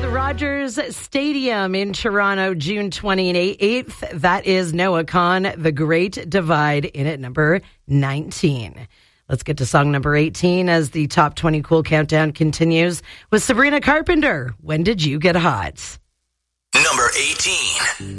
Rogers Stadium in Toronto, June 28th. That is Noah Kahan, The Great Divide, in at number 19. Let's get to song number 18 as the Top 20 Cool Countdown continues with Sabrina Carpenter. When Did You Get Hot? Number 18.